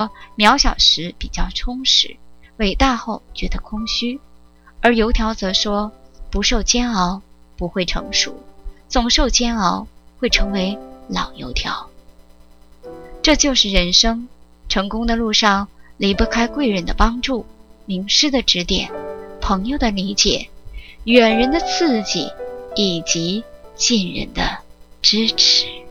渺小时比较充实，伟大后觉得空虚。而油条则说，不受煎熬不会成熟，总受煎熬会成为老油条。这就是人生，成功的路上离不开贵人的帮助，名师的指点，朋友的理解，远人的刺激，以及近人的支持。